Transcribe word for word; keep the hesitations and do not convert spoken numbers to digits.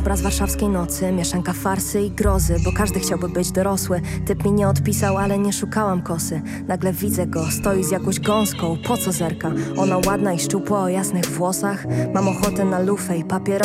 obraz warszawskiej nocy, mieszanka farsy i grozy, bo każdy chciałby być dorosły. Typ mi nie odpisał, ale nie szukałam kosy. Nagle widzę go, stoi z jakąś gąską, po co zerka? Ona ładna i szczupła o jasnych włosach. Mam ochotę na lufę i papieros.